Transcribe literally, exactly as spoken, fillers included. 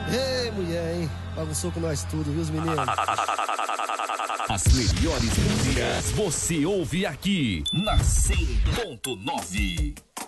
Ei, mulher, hein? Bagunçou com nós tudo, viu, os meninos? As melhores músicas você ouve aqui na cem ponto nove.